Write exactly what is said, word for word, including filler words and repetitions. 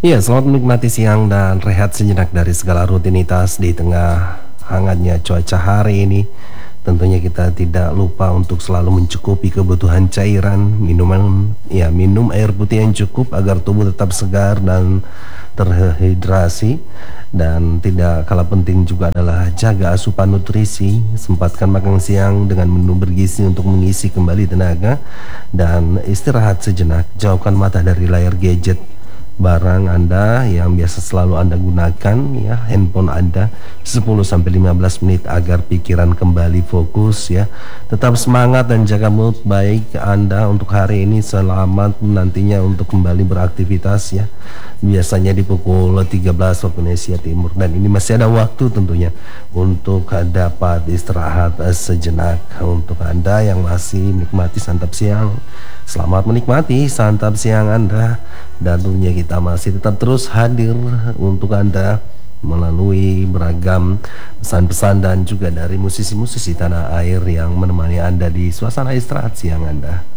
Iya, selamat menikmati siang dan rehat sejenak dari segala rutinitas di tengah hangatnya cuaca hari ini. Tentunya kita tidak lupa untuk selalu mencukupi kebutuhan cairan, minuman, ya minum air putih yang cukup agar tubuh tetap segar dan terhidrasi. Dan tidak kalah penting juga adalah jaga asupan nutrisi, sempatkan makan siang dengan menu bergizi untuk mengisi kembali tenaga dan istirahat sejenak. Jauhkan mata dari layar gadget, barang Anda yang biasa selalu Anda gunakan, ya, handphone Anda sepuluh sampai lima belas menit agar pikiran kembali fokus, ya. Tetap semangat dan jaga mood baik Anda untuk hari ini. Selamat nantinya untuk kembali beraktivitas, ya. Biasanya di pukul tiga belas waktu Indonesia Timur, dan ini masih ada waktu tentunya untuk dapat istirahat eh, sejenak. Untuk Anda yang masih menikmati santap siang, selamat menikmati santap siang Anda. Dan tentunya kita masih tetap terus hadir untuk Anda melalui beragam pesan-pesan dan juga dari musisi-musisi tanah air yang menemani Anda di suasana istirahat siang Anda.